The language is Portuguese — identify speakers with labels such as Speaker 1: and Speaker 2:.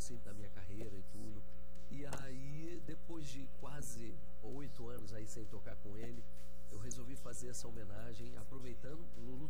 Speaker 1: assim, da minha carreira e tudo. E aí, depois de quase 8 anos aí sem tocar com ele, eu resolvi fazer essa homenagem, aproveitando, o Lulu